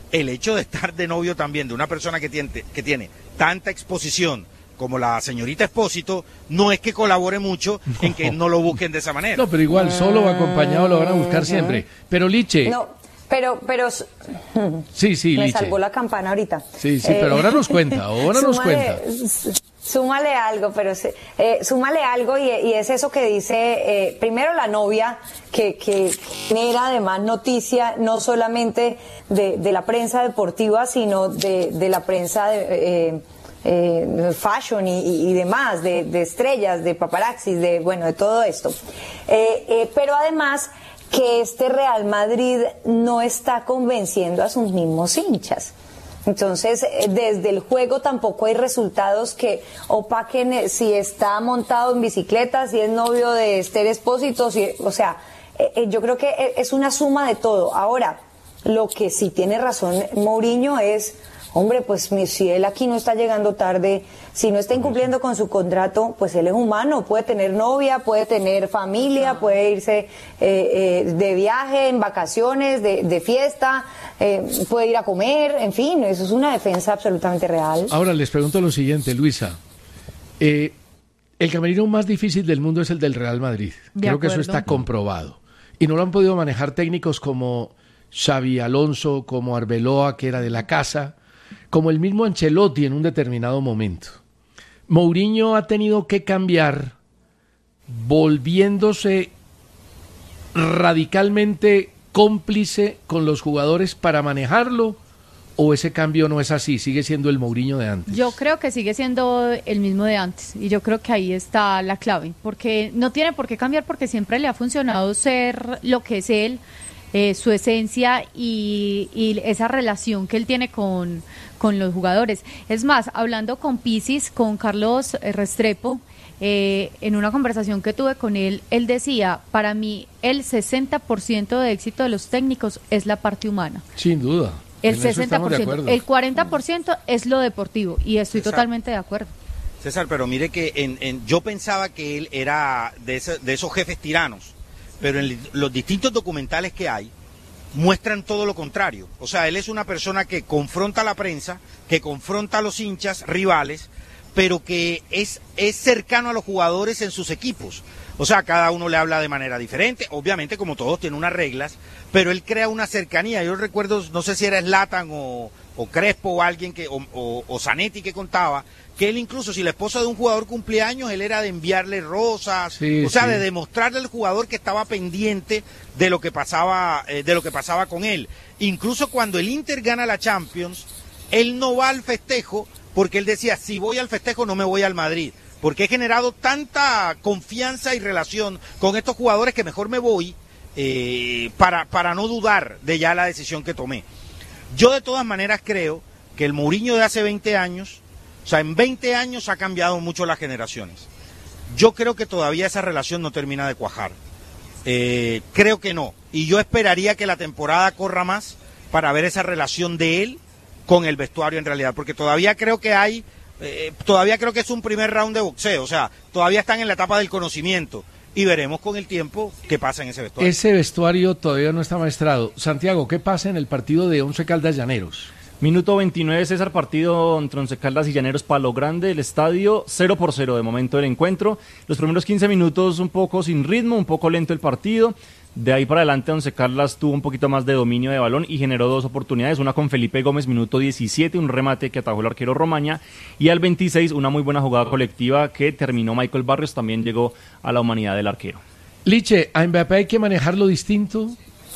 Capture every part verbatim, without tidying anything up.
el hecho de estar de novio también de una persona que tiene, que tiene tanta exposición como la señorita Espósito, no es que colabore mucho no. en que no lo busquen de esa manera. No, pero igual, solo o acompañado lo van a buscar siempre. Pero Liche... No, pero... pero sí, sí, me Liche. salvó la campana ahorita. Sí, sí, eh, pero ahora nos cuenta, ahora nos cuenta. Súmale algo, pero eh, súmale algo y, y es eso que dice, eh, primero la novia, que, que genera además noticia no solamente de, de la prensa deportiva, sino de, de la prensa de, eh, eh, fashion y, y demás, de, de estrellas, de paparazzis, de, bueno, de todo esto. Eh, eh, pero además que este Real Madrid no está convenciendo a sus mismos hinchas. Entonces, desde el juego tampoco hay resultados que opaquen si está montado en bicicleta, si es novio de Esther Espósito, si, o sea, eh, yo creo que es una suma de todo. Ahora, lo que sí tiene razón Mourinho es, hombre, pues si él aquí no está llegando tarde, si no está incumpliendo con su contrato, pues él es humano, puede tener novia, puede tener familia, puede irse eh, eh, de viaje, en vacaciones, de, de fiesta, eh, puede ir a comer, en fin, eso es una defensa absolutamente real. Ahora les pregunto lo siguiente, Luisa, eh, el camerino más difícil del mundo es el del Real Madrid, de creo acuerdo. que eso está comprobado, y no lo han podido manejar técnicos como Xabi Alonso, como Arbeloa, que era de la casa, como el mismo Ancelotti en un determinado momento. Mourinho ha tenido que cambiar, volviéndose radicalmente cómplice con los jugadores para manejarlo, o ese cambio no es así, sigue siendo el Mourinho de antes. Yo creo que sigue siendo el mismo de antes, y yo creo que ahí está la clave, porque no tiene por qué cambiar, porque siempre le ha funcionado ser lo que es él, eh, su esencia y, y esa relación que él tiene con, con los jugadores. Es más, hablando con Pisis, con Carlos Restrepo, eh, en una conversación que tuve con él, él decía, para mí el sesenta por ciento de éxito de los técnicos es la parte humana. Sin duda. El sesenta por ciento, el cuarenta por ciento es lo deportivo, y estoy César, totalmente de acuerdo. César, pero mire que en, en, yo pensaba que él era de, ese, de esos jefes tiranos, pero en los distintos documentales que hay, muestran todo lo contrario. O sea, él es una persona que confronta a la prensa, que confronta a los hinchas rivales, pero que es, es cercano a los jugadores en sus equipos. O sea, cada uno le habla de manera diferente, obviamente como todos tiene unas reglas, pero él crea una cercanía. Yo recuerdo, no sé si era Zlatan o, o Crespo o alguien que, o, o, o Zanetti que contaba, que él incluso si la esposa de un jugador cumplía años, él era de enviarle rosas, sí, o sea, sí. de demostrarle al jugador que estaba pendiente de lo que pasaba, eh, de lo que pasaba con él. Incluso cuando el Inter gana la Champions, él no va al festejo, porque él decía, si voy al festejo no me voy al Madrid, porque he generado tanta confianza y relación con estos jugadores que mejor me voy eh, para, para no dudar de ya la decisión que tomé. Yo de todas maneras creo que el Mourinho de hace veinte años, o sea, en veinte años ha cambiado mucho las generaciones. Yo creo que todavía esa relación no termina de cuajar. Eh, creo que no. Y yo esperaría que la temporada corra más para ver esa relación de él con el vestuario en realidad, porque todavía creo que hay, eh, todavía creo que es un primer round de boxeo, o sea, todavía están en la etapa del conocimiento y veremos con el tiempo qué pasa en ese vestuario. Ese vestuario todavía no está maestrado. Santiago, ¿qué pasa en el partido de Once Caldas Llaneros? Minuto veintinueve, César, partido entre Once Caldas y Llaneros Palo Grande, el estadio, cero por cero de momento del encuentro. Los primeros quince minutos un poco sin ritmo, un poco lento el partido. De ahí para adelante Once Caldas tuvo un poquito más de dominio de balón y generó dos oportunidades, una con Felipe Gómez, minuto diecisiete, un remate que atajó el arquero Romaña, y al veintiséis una muy buena jugada colectiva que terminó Michael Barrios, también llegó a la humanidad del arquero. Liche, ¿a Mbappé hay que manejarlo distinto?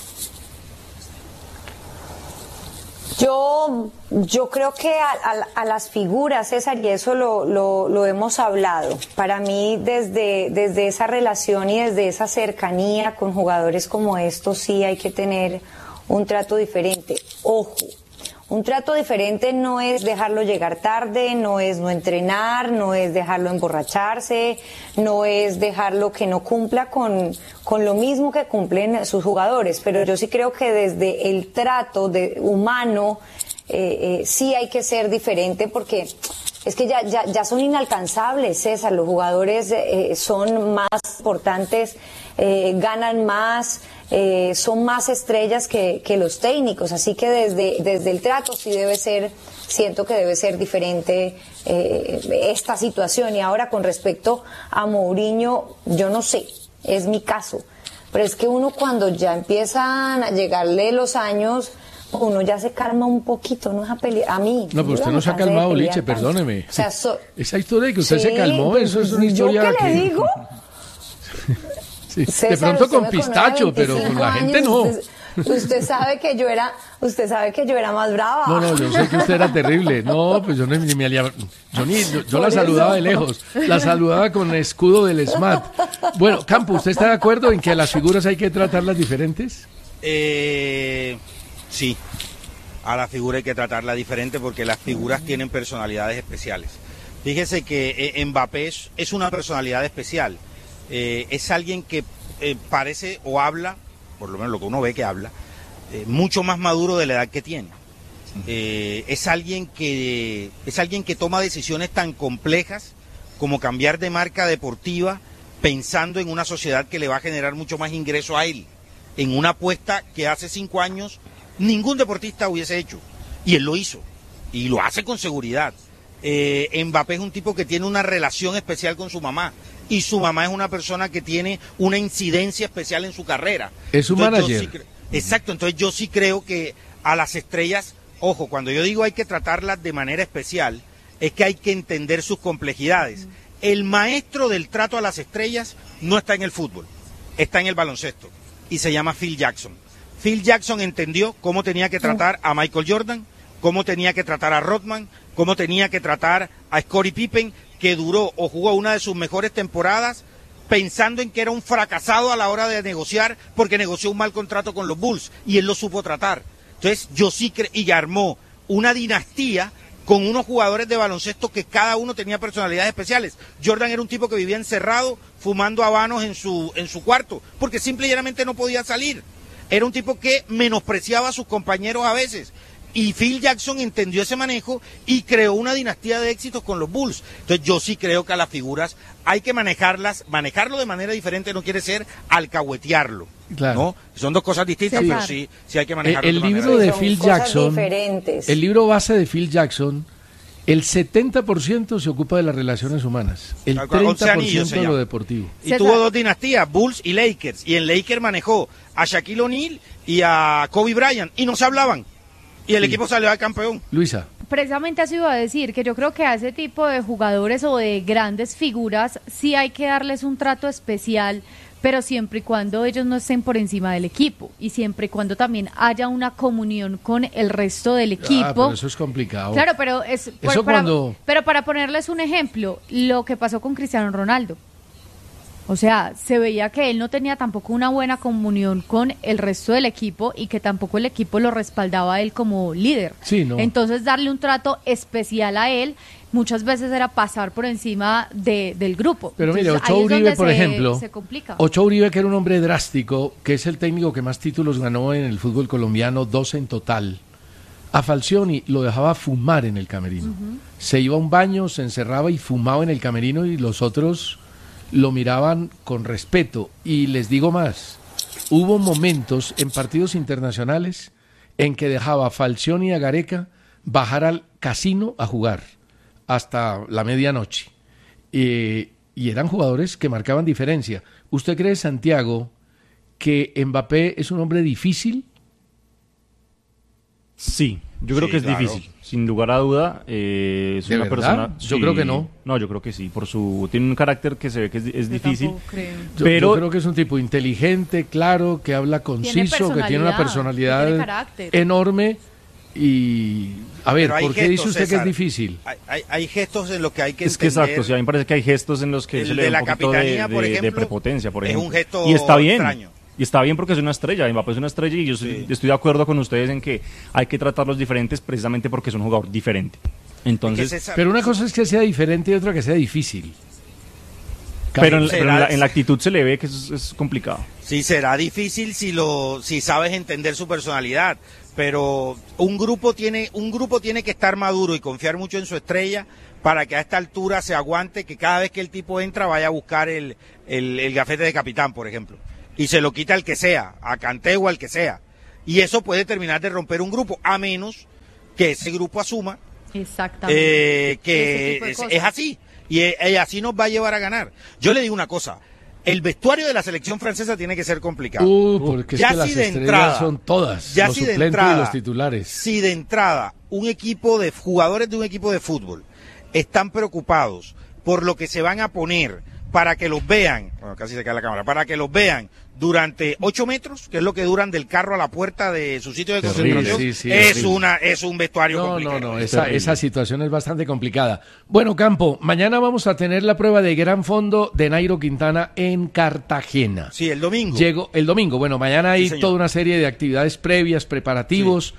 Yo, yo creo que a, a, a las figuras, César, y eso lo, lo, lo hemos hablado, para mí desde, desde esa relación y desde esa cercanía con jugadores como estos sí hay que tener un trato diferente. Ojo, un trato diferente no es dejarlo llegar tarde, no es no entrenar, no es dejarlo emborracharse, no es dejarlo que no cumpla con, con lo mismo que cumplen sus jugadores, pero yo sí creo que desde el trato de humano eh, eh, sí hay que ser diferente, porque es que ya, ya, ya son inalcanzables, César. Los jugadores eh, son más importantes, eh, ganan más, eh, son más estrellas que, que los técnicos. Así que desde, desde el trato sí debe ser, siento que debe ser diferente eh, esta situación. Y ahora con respecto a Mourinho, yo no sé, es mi caso. Pero es que uno cuando ya empiezan a llegarle los años, uno ya se calma un poquito, no es a pelear. A mí. No, pero usted no se ha calmado, Liche, perdóneme. O sea, so... Esa historia de que usted sí, se calmó, eso es una historia. ¿Yo qué que... le digo? Sí. César, de pronto con pistacho, pero con la gente años, no. Usted, usted sabe que yo era, usted sabe que yo era más brava. No, no, yo sé que usted era terrible. No, pues yo ni, ni me aliaba. Yo ni, yo, yo la saludaba de lejos. La saludaba con escudo del S M A T. Bueno, Campo, ¿usted está de acuerdo en que a las figuras hay que tratarlas diferentes? Eh, sí. A la figura hay que tratarla diferente porque las figuras tienen personalidades especiales. Fíjese que eh, Mbappé es, es una personalidad especial. Eh, es alguien que eh, parece o habla, por lo menos lo que uno ve que habla, eh, mucho más maduro de la edad que tiene. Eh, es alguien que es alguien que toma decisiones tan complejas como cambiar de marca deportiva pensando en una sociedad que le va a generar mucho más ingreso a él, en una apuesta que hace cinco años ningún deportista hubiese hecho, y él lo hizo, y lo hace con seguridad. Eh, Mbappé es un tipo que tiene una relación especial con su mamá, y su mamá es una persona que tiene una incidencia especial en su carrera. Es su entonces, manager. Sí cre- Exacto, entonces yo sí creo que a las estrellas, ojo, cuando yo digo hay que tratarlas de manera especial, es que hay que entender sus complejidades. El maestro del trato a las estrellas no está en el fútbol, está en el baloncesto, y se llama Phil Jackson. Phil Jackson entendió cómo tenía que tratar a Michael Jordan, cómo tenía que tratar a Rodman, cómo tenía que tratar a Scottie Pippen, que duró o jugó una de sus mejores temporadas pensando en que era un fracasado a la hora de negociar porque negoció un mal contrato con los Bulls y él lo supo tratar. Entonces yo sí creo, y armó una dinastía con unos jugadores de baloncesto que cada uno tenía personalidades especiales. Jordan era un tipo que vivía encerrado fumando habanos en su, en su cuarto porque simple y llanamente no podía salir. Era un tipo que menospreciaba a sus compañeros a veces. Y Phil Jackson entendió ese manejo y creó una dinastía de éxitos con los Bulls. Entonces yo sí creo que a las figuras hay que manejarlas, manejarlo de manera diferente no quiere ser alcahuetearlo. Claro. ¿No? Son dos cosas distintas, sí, pero sí, sí hay que manejarlo. El, el de libro manera de Phil Jackson, el libro base de Phil Jackson, el setenta por ciento se ocupa de las relaciones humanas, el treinta por ciento de lo deportivo. Y tuvo dos dinastías, Bulls y Lakers, y en Lakers manejó a Shaquille O'Neal y a Kobe Bryant, y no se hablaban. Y el sí. equipo salió al campeón. Luisa. Precisamente eso iba a decir, que yo creo que a ese tipo de jugadores o de grandes figuras sí hay que darles un trato especial, pero siempre y cuando ellos no estén por encima del equipo y siempre y cuando también haya una comunión con el resto del equipo. Ah, pero eso es complicado. Claro, pero es eso para, cuando... pero para ponerles un ejemplo, lo que pasó con Cristiano Ronaldo. O sea, se veía que él no tenía tampoco una buena comunión con el resto del equipo y que tampoco el equipo lo respaldaba a él como líder. Sí, no. Entonces, darle un trato especial a él muchas veces era pasar por encima de, del grupo. Pero Entonces, mire, Ochoa Uribe, por se, ejemplo, se complica. Ochoa Uribe, que era un hombre drástico, que es el técnico que más títulos ganó en el fútbol colombiano, doce en total. A Falcioni lo dejaba fumar en el camerino. Uh-huh. Se iba a un baño, se encerraba y fumaba en el camerino y los otros lo miraban con respeto. Y les digo más, hubo momentos en partidos internacionales en que dejaba a Falcioni y a Gareca bajar al casino a jugar hasta la medianoche. Eh, y eran jugadores que marcaban diferencia. ¿Usted cree, Santiago, que Mbappé es un hombre difícil? Sí, yo creo sí, que es claro. difícil, sin lugar a duda. Eh, es ¿De una verdad? persona. Yo sí, creo que no. No, yo creo que sí. Por su tiene un carácter que se ve que es, es difícil. Creo. Yo, pero yo creo que es un tipo inteligente, claro, que habla conciso, que tiene una personalidad enorme. Y a ver, ¿por qué gestos, dice usted César, que es difícil? Hay, hay, hay gestos en los que hay que es entender. Es que exacto, sí, a mí me parece que hay gestos en los que el se le de da la un poquito capitanía, de, por de, ejemplo, de prepotencia, por ejemplo. Es un gesto y está bien. extraño. Y está bien porque es una estrella, Mbappé es una estrella y yo sí. estoy de acuerdo con ustedes en que hay que tratarlos diferentes precisamente porque es un jugador diferente. Entonces, es pero una cosa es que sea diferente y otra que sea difícil. Pero, en, pero en, la, en la actitud se le ve que es, es complicado. Sí, será difícil si lo si sabes entender su personalidad, pero un grupo tiene un grupo tiene que estar maduro y confiar mucho en su estrella para que a esta altura se aguante que cada vez que el tipo entra vaya a buscar el, el, el gafete de capitán, por ejemplo, y se lo quita al que sea, a Kanté o al que sea, y eso puede terminar de romper un grupo, a menos que ese grupo asuma Exactamente. eh, que es, es así, y, y así nos va a llevar a ganar. Yo le digo una cosa, el vestuario de la selección francesa tiene que ser complicado. Uh, porque ya es que las si de estrellas entrada, son todas, ya los si de suplentes entrada, y los titulares. Si de entrada un equipo de jugadores de un equipo de fútbol están preocupados por lo que se van a poner para que los vean, bueno, casi se cae la cámara, para que los vean durante ocho metros, que es lo que duran del carro a la puerta de su sitio de concentración, sí, sí, es horrible. una es un vestuario No, complicado. no, no, esa, esa situación es bastante complicada. Bueno, Campo, mañana vamos a tener la prueba de gran fondo de Nairo Quintana en Cartagena. Sí, el domingo. Llegó el domingo, bueno, mañana hay Sí, señor. toda una serie de actividades previas, preparativos.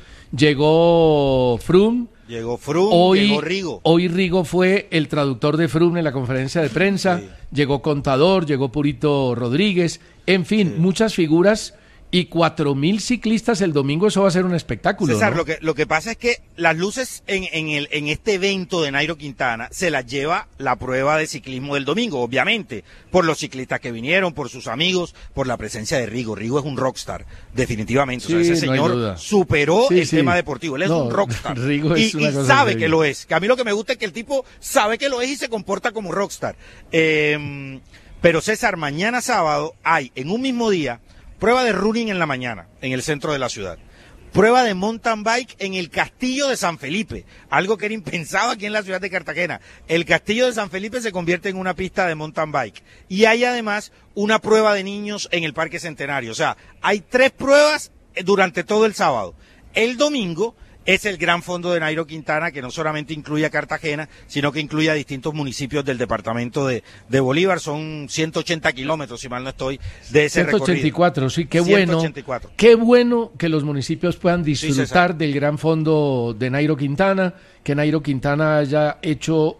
Llegó Froome. Llegó Froome, Hoy, llegó Rigo. hoy Rigo fue el traductor de Froome en la conferencia de prensa, Sí. llegó Contador, llegó Purito Rodríguez, en fin, Sí. muchas figuras y cuatro mil ciclistas el domingo, eso va a ser un espectáculo. César, ¿no? lo que lo que pasa es que las luces en, en, el, en este evento de Nairo Quintana se las lleva la prueba de ciclismo del domingo, obviamente, por los ciclistas que vinieron, por sus amigos, por la presencia de Rigo. Rigo es un rockstar, definitivamente. Sí, o sea, ese no hay señor duda. superó Sí, el sí. tema deportivo. Él es No, un rockstar. Rigo es y una y cosa sabe increíble. que lo es. Que a mí lo que me gusta es que el tipo sabe que lo es y se comporta como rockstar. Eh, pero César, mañana sábado hay en un mismo día prueba de running en la mañana, en el centro de la ciudad. Prueba de mountain bike en el Castillo de San Felipe, algo que era impensado aquí en la ciudad de Cartagena. El Castillo de San Felipe se convierte en una pista de mountain bike. Y hay además una prueba de niños en el Parque Centenario. O sea, hay tres pruebas durante todo el sábado. El domingo es el gran fondo de Nairo Quintana, que no solamente incluye a Cartagena, sino que incluye a distintos municipios del departamento de, de Bolívar. Son ciento ochenta kilómetros, si mal no estoy, de ese ciento ochenta y cuatro, recorrido. sí, qué bueno. ciento ochenta y cuatro. Qué bueno que los municipios puedan disfrutar César. del gran fondo de Nairo Quintana, que Nairo Quintana haya hecho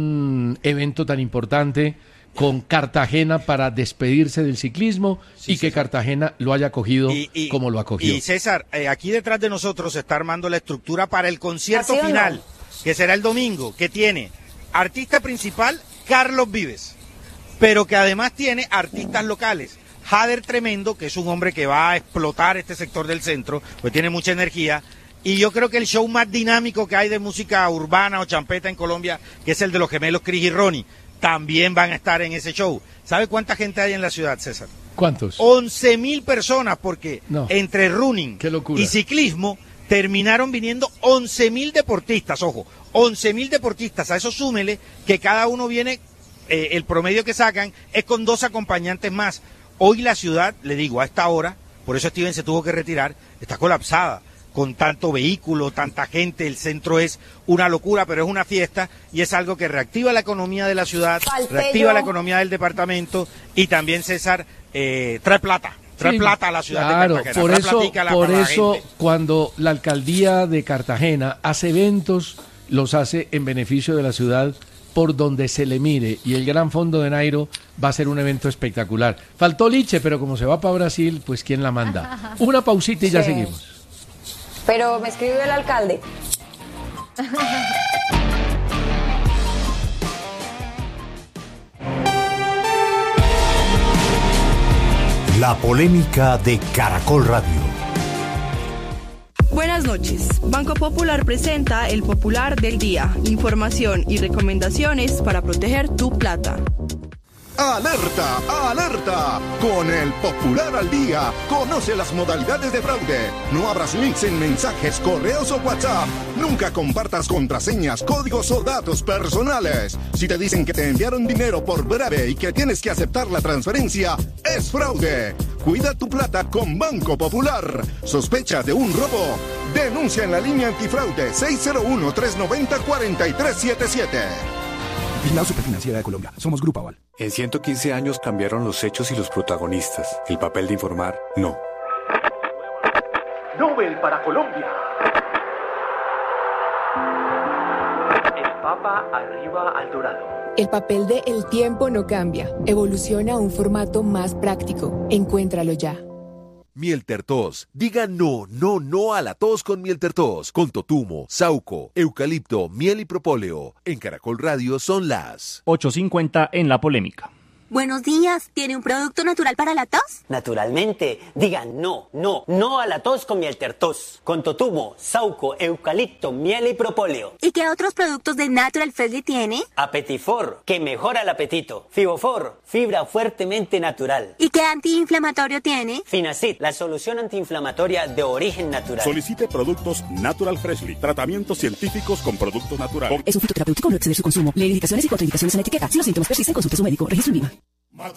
un evento tan importante con Cartagena para despedirse del ciclismo Sí, y que César. Cartagena lo haya acogido Y- y- como lo acogió. Y César, eh, aquí detrás de nosotros se está armando la estructura para el concierto ¿Así o no? final, que será el domingo, que tiene artista principal Carlos Vives, pero que además tiene artistas locales. Jader Tremendo, que es un hombre que va a explotar este sector del centro, pues tiene mucha energía. Y yo creo que el show más dinámico que hay de música urbana o champeta en Colombia, que es el de los gemelos Cris y Ronnie, también van a estar en ese show. ¿Sabe cuánta gente hay en la ciudad, César? ¿Cuántos? once mil personas, porque No. entre running Qué locura. y ciclismo terminaron viniendo once mil deportistas, ojo, once mil deportistas, a eso súmele que cada uno viene, eh, el promedio que sacan es con dos acompañantes más. Hoy la ciudad, le digo, a esta hora, por eso Steven se tuvo que retirar, está colapsada, con tanto vehículo, tanta gente, el centro es una locura, pero es una fiesta y es algo que reactiva la economía de la ciudad, Falté reactiva yo. la economía del departamento y también, César, eh, trae plata, trae Sí, plata a la ciudad claro, de Cartagena. por trae eso, platica a la- por para la eso gente. cuando la alcaldía de Cartagena hace eventos, los hace en beneficio de la ciudad por donde se le mire, y el Gran Fondo de Nairo va a ser un evento espectacular. Faltó Liche, pero como se va para Brasil, pues ¿quién la manda? Una pausita y ya Sí. seguimos. Pero me escribió el alcalde. La polémica de Caracol Radio. Buenas noches. Banco Popular presenta el Popular del Día. Información y recomendaciones para proteger tu plata. ¡Alerta! ¡Alerta! Con el Popular al Día, conoce las modalidades de fraude. No abras links en mensajes, correos o WhatsApp. Nunca compartas contraseñas, códigos o datos personales. Si te dicen que te enviaron dinero por breve y que tienes que aceptar la transferencia, es fraude. Cuida tu plata con Banco Popular. ¿Sospecha de un robo? Denuncia en la línea antifraude seis cero uno, tres nueve cero, cuatro tres siete siete. Vigilado Superfinanciera de Colombia. Somos Grupo Aval. En ciento quince años cambiaron los hechos y los protagonistas. El papel de informar, no. Nobel para Colombia. El Papa arriba al dorado. El papel de El Tiempo no cambia. Evoluciona a un formato más práctico. Encuéntralo ya. Miel Tertos. Diga no, no, no a la tos con Miel Tertos. Con totumo, sauco, eucalipto, miel y propóleo. En Caracol Radio son las ocho cincuenta en La Polémica. Buenos días, ¿tiene un producto natural para la tos? Naturalmente, digan no, no, no a la tos con Miel Tertos. Con totumo, sauco, eucalipto, miel y propóleo. ¿Y qué otros productos de Natural Freshly tiene? Apetifor, que mejora el apetito. Fibofor, fibra fuertemente natural. ¿Y qué antiinflamatorio tiene? Finacid, la solución antiinflamatoria de origen natural. Solicite productos Natural Freshly, tratamientos científicos con productos naturales. Es un fitoterapéutico, no exceder su consumo. Lee indicaciones y contraindicaciones en la etiqueta. Si los síntomas persisten, consulte a su médico. Registro INVIMA.